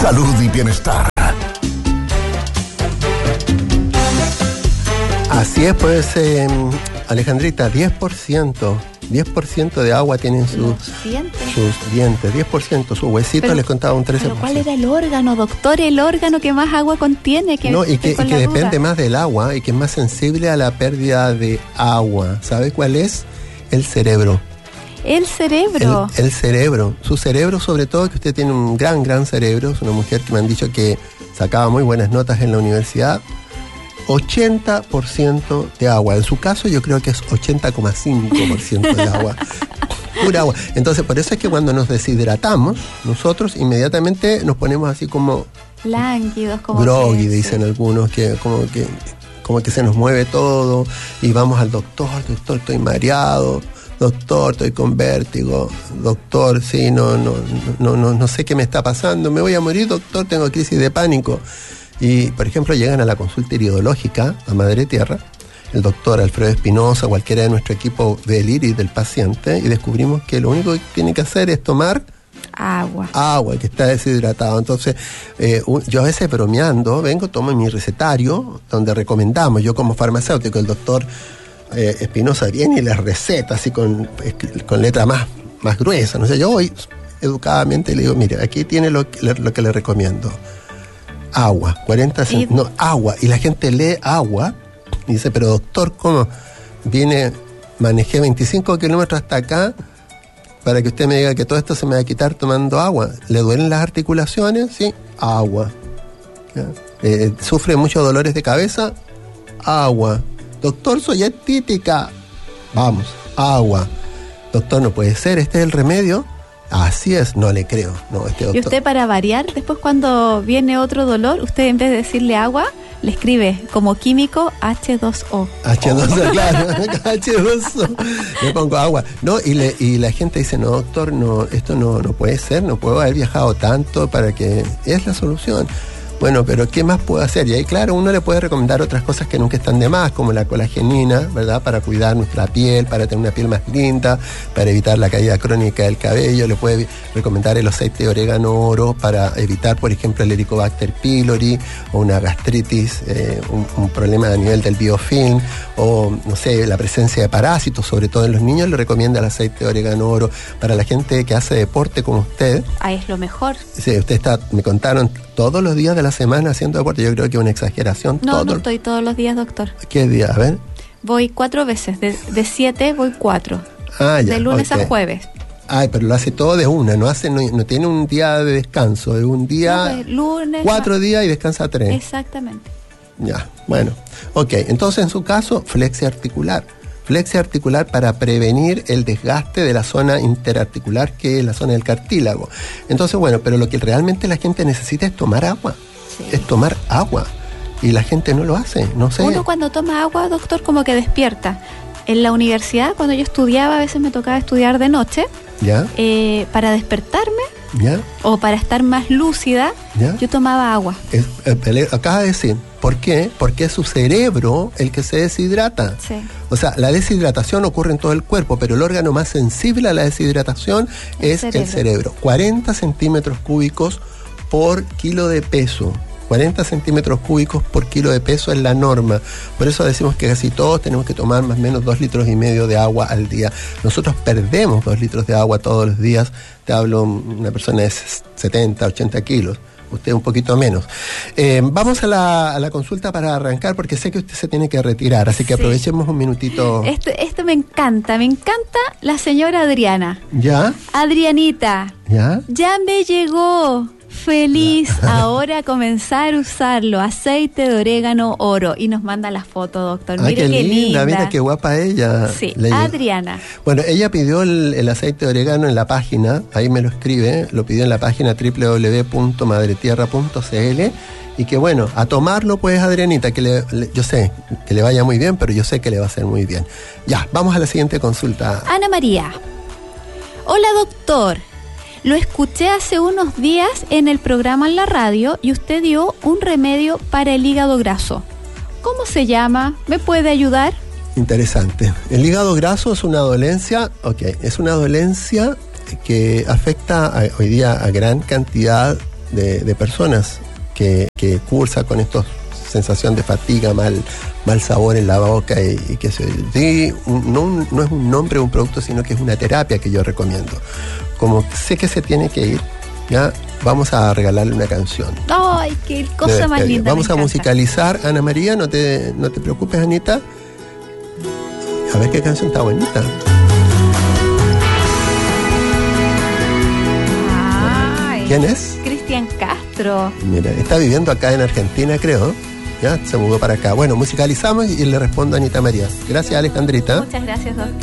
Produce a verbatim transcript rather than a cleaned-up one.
salud y bienestar. Así es, pues, eh, Alejandrita, diez por ciento. diez por ciento de agua tienen sus dientes. sus dientes, diez por ciento, sus huesitos pero, les contaba un trece por ciento. ¿Pero cuál era el órgano, doctor? El órgano que más agua contiene. Que no, y que, y que depende duda. más del agua y que es más sensible a la pérdida de agua. ¿Sabe cuál es? El cerebro. El cerebro. El, el cerebro. Su cerebro, sobre todo, que usted tiene un gran, gran cerebro. Es una mujer que me han dicho que sacaba muy buenas notas en la universidad. ochenta por ciento de agua. En su caso yo creo que es ochenta coma cinco por ciento de agua. Pura agua. Entonces por eso es que cuando nos deshidratamos, nosotros inmediatamente nos ponemos así como lánguidos, como groggy, que, dicen sí. algunos, que como que como que se nos mueve todo y vamos al doctor, doctor, estoy mareado, doctor, estoy con vértigo, doctor, sí, no, no, no, no, no sé qué me está pasando, me voy a morir, doctor, tengo crisis de pánico. Y, por ejemplo, llegan a la consulta iridológica a Madre Tierra, el doctor Alfredo Espinosa, cualquiera de nuestro equipo ve el iris del paciente y descubrimos que lo único que tiene que hacer es tomar agua, agua que está deshidratado. Entonces, eh, yo a veces bromeando, vengo, tomo mi recetario, donde recomendamos, yo como farmacéutico, el doctor eh, Espinosa viene y les receta así con, con letra más, más gruesa. No sé, yo voy educadamente le digo, mire, aquí tiene lo, lo que le recomiendo. Agua, cuarenta centímetros, no, agua. Y la gente lee agua y dice, pero doctor, ¿cómo? Viene, manejé veinticinco kilómetros hasta acá para que usted me diga que todo esto se me va a quitar tomando agua. ¿Le duelen las articulaciones? Sí, agua. Eh, ¿Sufre muchos dolores de cabeza? Agua. Doctor, soy estítica. Vamos, agua. Doctor, no puede ser, este es el remedio. Así es, no le creo. No, este doctor. Y usted, para variar, después cuando viene otro dolor, usted en vez de decirle agua, le escribe como químico hache dos o. hache dos o, claro, hache dos o. Le pongo agua. No, y, le, y la gente dice, no, doctor, no, esto no, no puede ser, no puedo haber viajado tanto para que... Es la solución. Bueno, pero ¿qué más puedo hacer? Y ahí, claro, uno le puede recomendar otras cosas que nunca están de más, como la colagenina, ¿verdad? Para cuidar nuestra piel, para tener una piel más linda, para evitar la caída crónica del cabello. Le puede recomendar el aceite de orégano oro para evitar, por ejemplo, el Helicobacter pylori o una gastritis, eh, un, un problema a nivel del biofilm, o, no sé, la presencia de parásitos, sobre todo en los niños. Le recomienda el aceite de orégano oro. Para la gente que hace deporte como usted. Ahí es lo mejor. Sí, usted está, me contaron, todos los días de la semana haciendo deporte. Yo creo que es una exageración. No, todo. no estoy todos los días, doctor. ¿Qué día? A ver. Voy cuatro veces. De, de siete voy cuatro. Ah, ya. De lunes okay. a jueves. Ay, pero lo hace todo de una. No hace, no, no tiene un día de descanso. Es un día. No, pues, lunes. Cuatro a... días y descansa tres. Exactamente. Ya, bueno. Ok, entonces en su caso, flexia articular. Flexia articular para prevenir el desgaste de la zona interarticular, que es la zona del cartílago. Entonces, bueno, pero lo que realmente la gente necesita es tomar agua. Sí. Es tomar agua. Y la gente no lo hace, no sé. Uno cuando toma agua, doctor, como que despierta. En la universidad, cuando yo estudiaba, a veces me tocaba estudiar de noche. ¿Ya? Eh, para despertarme, ¿ya? O para estar más lúcida, ¿ya? Yo tomaba agua. Es, eh, acaba de decir, ¿por qué? Porque es su cerebro el que se deshidrata. Sí. O sea, la deshidratación ocurre en todo el cuerpo, pero el órgano más sensible a la deshidratación el es cerebro. el cerebro. cuarenta centímetros cúbicos por kilo de peso. cuarenta centímetros cúbicos por kilo de peso es la norma. Por eso decimos que casi todos tenemos que tomar más o menos dos litros y medio de agua al día. Nosotros perdemos dos litros de agua todos los días. Te hablo una persona de setenta, ochenta kilos. Usted un poquito menos. Eh, vamos a la, a la consulta para arrancar, porque sé que usted se tiene que retirar, así que sí. Aprovechemos un minutito. Esto, esto me encanta, me encanta la señora Adriana. ¿Ya? Adrianita. ¿Ya? Ya me llegó. Feliz ahora comenzar a usarlo, aceite de orégano oro, y nos manda la foto, doctor. Ay, mire qué, qué linda, linda, mira qué guapa ella. Sí, Le Adriana. Bueno, ella pidió el, el aceite de orégano en la página, ahí me lo escribe, lo pidió en la página doble u doble u doble u punto madre tierra punto c l, y que bueno, a tomarlo pues, Adrianita, que le, le, yo sé que le vaya muy bien, pero yo sé que le va a hacer muy bien. Ya, vamos a la siguiente consulta. Ana María. Hola, doctor. Lo escuché hace unos días en el programa en la radio y usted dio un remedio para el hígado graso. ¿Cómo se llama? ¿Me puede ayudar? Interesante. El hígado graso es una dolencia, ok, es una dolencia que afecta a, hoy día a gran cantidad de, de personas que, que cursa con estos sensación de fatiga, mal, mal sabor en la boca y, y que se, sí, no, no es un nombre de un producto, sino que es una terapia que yo recomiendo. Como sé que se tiene que ir, ya vamos a regalarle una canción. ¡Ay, qué cosa más linda! Vamos a musicalizar, Ana María, no te, no te preocupes, Anita. A ver qué canción está bonita. Ay, ¿quién es? Cristian Castro. Mira, está viviendo acá en Argentina, creo. Ya se mudó para acá. Bueno, musicalizamos y le respondo a Anita María. Gracias, Alejandrita. Muchas gracias, doctor.